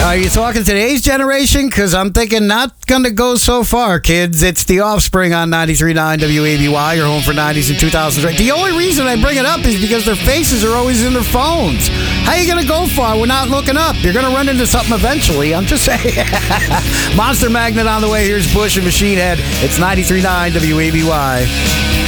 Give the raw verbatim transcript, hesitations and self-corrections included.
Are you talking today's generation? Because I'm thinking not going to go so far, kids. It's The Offspring on ninety-three point nine W A B Y, your home for nineties and two thousands. The only reason I bring it up is because their faces are always in their phones. How are you going to go far? We're not looking up. You're going to run into something eventually. I'm just saying. Monster Magnet on the way. Here's Bush and Machine Head. It's ninety-three point nine W A B Y.